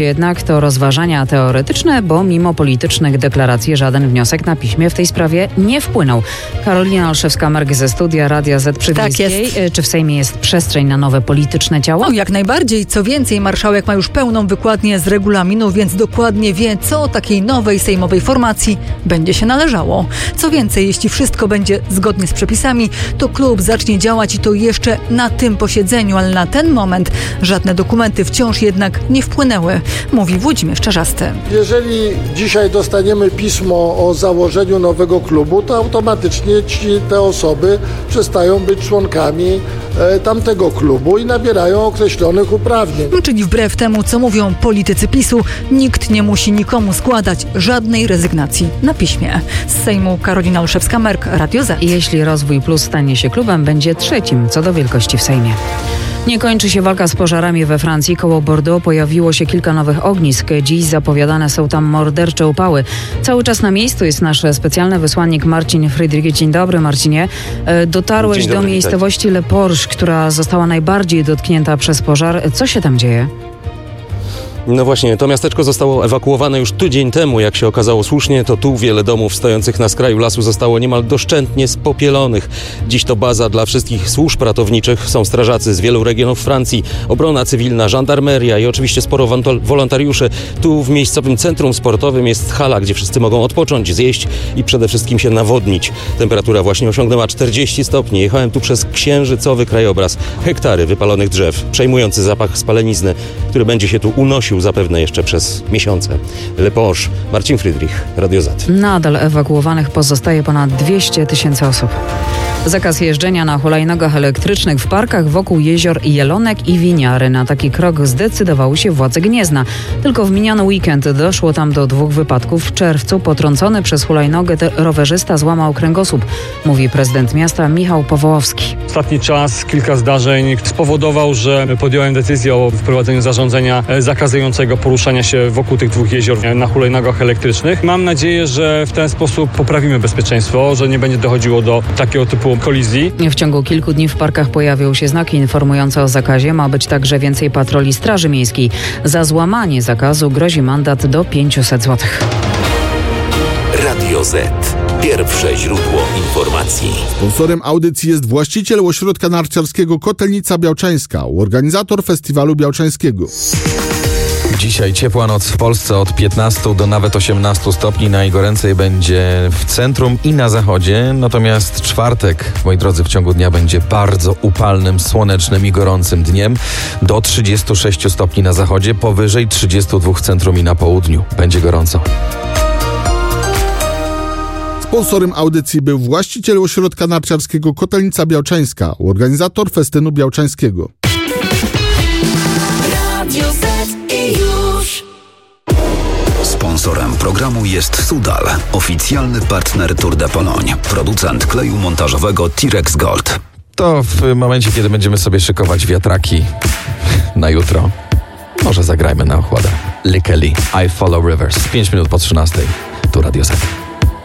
Jednak to rozważania teoretyczne, bo mimo politycznych deklaracji żaden wniosek na piśmie w tej sprawie nie wpłynął. Karolina Olszewska-Merk ze studia Radia Z przy Wiejskiej. Tak jest. Czy w Sejmie jest przestrzeń na nowe polityczne ciało? No, jak najbardziej. Co więcej, marszałek ma już pełną wykładnię z regulaminu, więc dokładnie wie, co takiej nowej sejmowej formacji będzie się należało. Co więcej, jeśli wszystko będzie zgodnie z przepisami, to klub zacznie działać i to jeszcze na tym posiedzeniu, ale na ten moment żadne dokumenty wciąż jednak nie wpłynęły, mówi Włodzimierz Czarzasty. Jeżeli dzisiaj dostaniemy pismo o założeniu nowego klubu, to automatycznie te osoby przestają być członkami tamtego klubu i nabierają określonych uprawnień. Czyli wbrew temu, co mówią politycy PiS-u, nikt nie musi nikomu składać żadnej rezygnacji na piśmie. Z Sejmu Karolina Olszewska-Merk, Radio Z. Jeśli Rozwój Plus stanie się klubem, będzie trzecim co do wielkości w Sejmie. Nie kończy się walka z pożarami we Francji. Koło Bordeaux pojawiło się kilka nowych ognisk. Dziś zapowiadane są tam mordercze upały. Cały czas na miejscu jest nasz specjalny wysłannik Marcin Friedrich. Dzień dobry, Marcinie. Dotarłeś do miejscowości Le Porche, która została najbardziej dotknięta przez pożar. Co się tam dzieje? No właśnie, to miasteczko zostało ewakuowane już tydzień temu, jak się okazało słusznie, to tu wiele domów stojących na skraju lasu zostało niemal doszczętnie spopielonych. Dziś to baza dla wszystkich służb ratowniczych, są strażacy z wielu regionów Francji, obrona cywilna, żandarmeria i oczywiście sporo wolontariuszy. Tu w miejscowym centrum sportowym jest hala, gdzie wszyscy mogą odpocząć, zjeść i przede wszystkim się nawodnić. Temperatura właśnie osiągnęła 40 stopni. Jechałem tu przez księżycowy krajobraz, hektary wypalonych drzew, przejmujący zapach spalenizny, który będzie się tu unosił zapewne jeszcze przez miesiące. Le Porche, Marcin Friedrich, Radio Z. Nadal ewakuowanych pozostaje ponad 200 000 osób. Zakaz jeżdżenia na hulajnogach elektrycznych w parkach wokół jezior Jelonek i Winiary. Na taki krok zdecydowały się władze Gniezna. Tylko w miniony weekend doszło tam do 2 wypadków. W czerwcu potrącony przez hulajnogę rowerzysta złamał kręgosłup, mówi prezydent miasta Michał Powołowski. Ostatni czas, kilka zdarzeń spowodował, że podjąłem decyzję o wprowadzeniu zarządzenia zakazującego poruszania się wokół tych 2 jezior na hulajnogach elektrycznych. Mam nadzieję, że w ten sposób poprawimy bezpieczeństwo, że nie będzie dochodziło do takiego typu kolizji. W ciągu kilku dni w parkach pojawią się znaki informujące o zakazie. Ma być także więcej patroli Straży Miejskiej. Za złamanie zakazu grozi mandat do 500 zł. Radio Z. Pierwsze źródło informacji. Sponsorem audycji jest właściciel ośrodka narciarskiego Kotelnica Białczańska, organizator festiwalu białczańskiego. Dzisiaj ciepła noc w Polsce od 15 do nawet 18 stopni. Najgoręcej będzie w centrum i na zachodzie. Natomiast czwartek, moi drodzy, w ciągu dnia będzie bardzo upalnym, słonecznym i gorącym dniem. Do 36 stopni na zachodzie, powyżej 32 w centrum i na południu. Będzie gorąco. Sponsorem audycji był właściciel ośrodka narciarskiego Kotelnica Białczańska, organizator festynu białczańskiego. Sponsorem programu jest Sudal, oficjalny partner Tour de Pologne, producent kleju montażowego T-Rex Gold. To w momencie, kiedy będziemy sobie szykować wiatraki na jutro, może zagrajmy na ochłodę. Lee Kelly, I Follow Rivers. 5 minut po 13. Tu Radio Z.